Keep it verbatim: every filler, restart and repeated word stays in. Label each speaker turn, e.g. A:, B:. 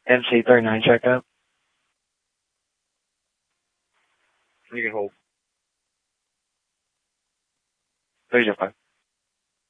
A: M C thirty-nine checkup.
B: You can hold.
A: thirty-five.